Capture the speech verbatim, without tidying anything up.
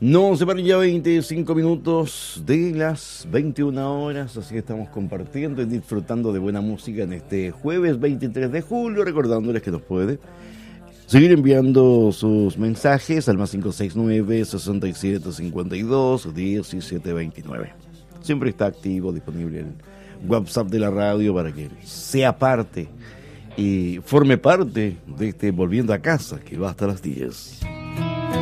No, se paran ya veinticinco minutos de las veintiuna horas, así que estamos compartiendo y disfrutando de buena música en este jueves veintitrés de julio, recordándoles que nos puede seguir enviando sus mensajes al más cinco seis nueve, sesenta y siete cincuenta y dos, diecisiete veintinueve. Siempre está activo, disponible el WhatsApp de la radio para que sea parte y forme parte de este Volviendo a Casa, que va hasta las diez.